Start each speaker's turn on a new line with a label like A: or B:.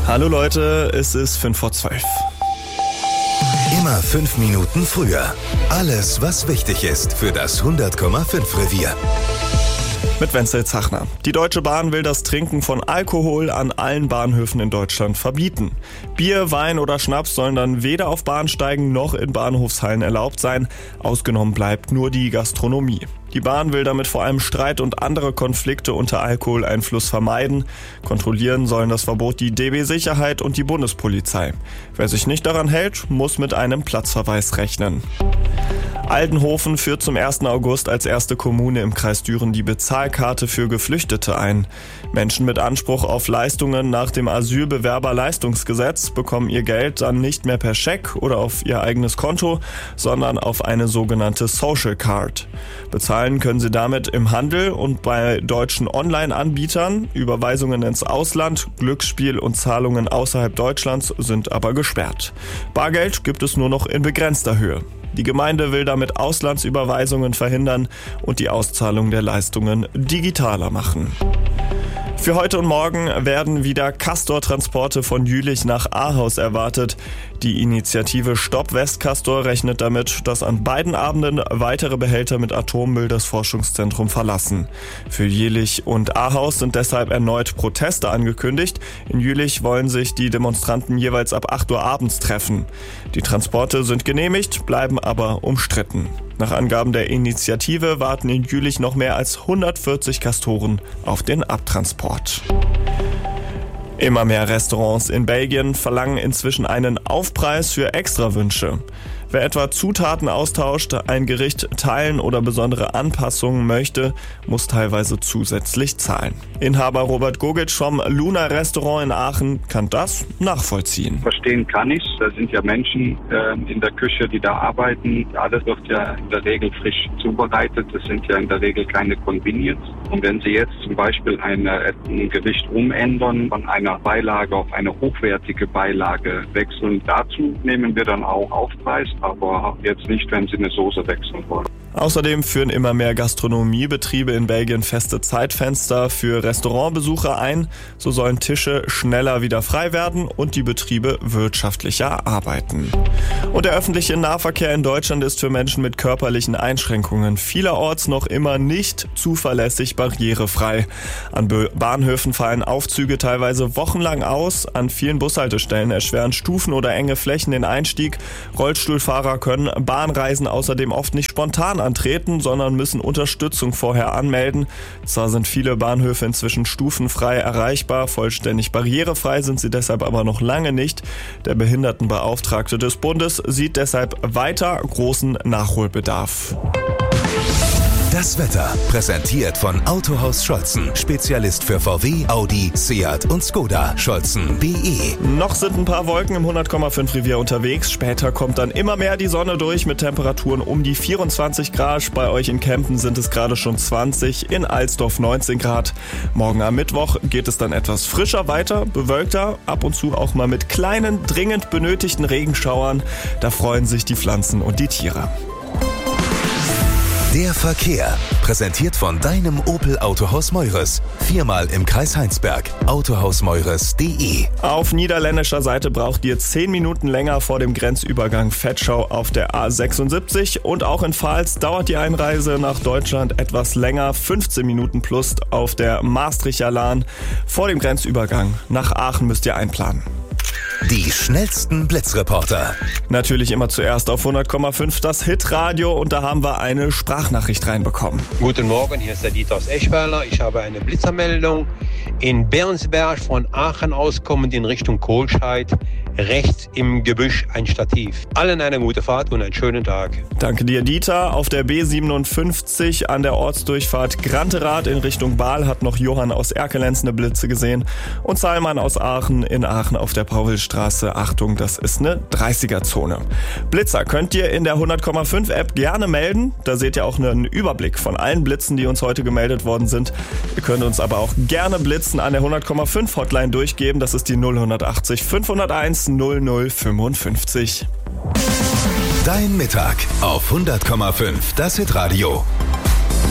A: Hallo Leute, es ist 11:55.
B: Immer 5 Minuten früher. Alles, was wichtig ist für das 100,5 Revier.
A: Mit Wenzel Zachner. Die Deutsche Bahn will das Trinken von Alkohol an allen Bahnhöfen in Deutschland verbieten. Bier, Wein oder Schnaps sollen dann weder auf Bahnsteigen noch in Bahnhofshallen erlaubt sein. Ausgenommen bleibt nur die Gastronomie. Die Bahn will damit vor allem Streit und andere Konflikte unter Alkoholeinfluss vermeiden. Kontrollieren sollen das Verbot die DB Sicherheit und die Bundespolizei. Wer sich nicht daran hält, muss mit einem Platzverweis rechnen. Aldenhoven führt zum 1. August als erste Kommune im Kreis Düren die Bezahlkarte für Geflüchtete ein. Menschen mit Anspruch auf Leistungen nach dem Asylbewerberleistungsgesetz bekommen ihr Geld dann nicht mehr per Scheck oder auf ihr eigenes Konto, sondern auf eine sogenannte Social Card. Bezahlen können sie damit im Handel und bei deutschen Online-Anbietern. Überweisungen ins Ausland, Glücksspiel und Zahlungen außerhalb Deutschlands sind aber gesperrt. Bargeld gibt es nur noch in begrenzter Höhe. Die Gemeinde will damit Auslandsüberweisungen verhindern und die Auszahlung der Leistungen digitaler machen. Für heute und morgen werden wieder Castor-Transporte von Jülich nach Ahaus erwartet. Die Initiative Stopp Westcastor rechnet damit, dass an beiden Abenden weitere Behälter mit Atommüll das Forschungszentrum verlassen. Für Jülich und Ahaus sind deshalb erneut Proteste angekündigt. In Jülich wollen sich die Demonstranten jeweils ab 8 Uhr abends treffen. Die Transporte sind genehmigt, bleiben aber umstritten. Nach Angaben der Initiative warten in Jülich noch mehr als 140 Castoren auf den Abtransport. Immer mehr Restaurants in Belgien verlangen inzwischen einen Aufpreis für Extrawünsche. Wer etwa Zutaten austauscht, ein Gericht teilen oder besondere Anpassungen möchte, muss teilweise zusätzlich zahlen. Inhaber Robert Gogic vom Luna Restaurant in Aachen kann das nachvollziehen.
C: Verstehen kann ich. Da sind ja Menschen in der Küche, die da arbeiten. Alles wird ja in der Regel frisch zubereitet. Das sind ja in der Regel keine Convenience. Und wenn Sie jetzt zum Beispiel ein Gericht umändern, von einer Beilage auf eine hochwertige Beilage wechseln, dazu nehmen wir dann auch Aufpreis. Aber jetzt nicht, wenn Sie eine Soße wechseln wollen.
A: Außerdem führen immer mehr Gastronomiebetriebe in Belgien feste Zeitfenster für Restaurantbesucher ein. So sollen Tische schneller wieder frei werden und die Betriebe wirtschaftlicher arbeiten. Und der öffentliche Nahverkehr in Deutschland ist für Menschen mit körperlichen Einschränkungen vielerorts noch immer nicht zuverlässig barrierefrei. An Bahnhöfen fallen Aufzüge teilweise wochenlang aus. An vielen Bushaltestellen erschweren Stufen oder enge Flächen den Einstieg. Rollstuhlfahrer können Bahnreisen außerdem oft nicht spontan antreten, sondern müssen Unterstützung vorher anmelden. Zwar sind viele Bahnhöfe inzwischen stufenfrei erreichbar, vollständig barrierefrei sind sie deshalb aber noch lange nicht. Der Behindertenbeauftragte des Bundes sieht deshalb weiter großen Nachholbedarf.
B: Das Wetter, präsentiert von Autohaus Scholzen. Spezialist für VW, Audi, Seat und Skoda. Scholzen.de.
A: Noch sind ein paar Wolken im 100,5 Revier unterwegs. Später kommt dann immer mehr die Sonne durch mit Temperaturen um die 24 Grad. Bei euch in Kempen sind es gerade schon 20, in Alsdorf 19 Grad. Morgen am Mittwoch geht es dann etwas frischer weiter, bewölkter, ab und zu auch mal mit kleinen, dringend benötigten Regenschauern. Da freuen sich die Pflanzen und die Tiere.
B: Der Verkehr, präsentiert von deinem Opel Autohaus Meures. 4-mal im Kreis Heinsberg. Autohausmeures.de.
A: Auf niederländischer Seite braucht ihr 10 Minuten länger vor dem Grenzübergang Vetschau auf der A76. Und auch in Pfalz dauert die Einreise nach Deutschland etwas länger. 15 Minuten plus auf der Maastrichter Laan. Vor dem Grenzübergang nach Aachen müsst ihr einplanen.
B: Die schnellsten Blitzreporter.
A: Natürlich immer zuerst auf 100,5 das Hitradio und da haben wir eine Sprachnachricht reinbekommen.
D: Guten Morgen, hier ist der Dieter aus Eschweiler. Ich habe eine Blitzermeldung. In Bernsberg von Aachen aus kommend in Richtung Kohlscheid. Rechts im Gebüsch ein Stativ. Allen eine gute Fahrt und einen schönen Tag.
A: Danke dir, Dieter. Auf der B57 an der Ortsdurchfahrt Granterath in Richtung Baal hat noch Johann aus Erkelenz eine Blitze gesehen. Und Salman aus Aachen in Aachen auf der Paulstraße. Achtung, das ist eine 30er-Zone. Blitzer könnt ihr in der 100,5 App gerne melden. Da seht ihr auch einen Überblick von allen Blitzen, die uns heute gemeldet worden sind. Ihr könnt uns aber auch gerne Blitzen an der 100,5 Hotline durchgeben. Das ist die 0180 501 0055.
B: Dein Mittag auf 100,5 das Hitradio.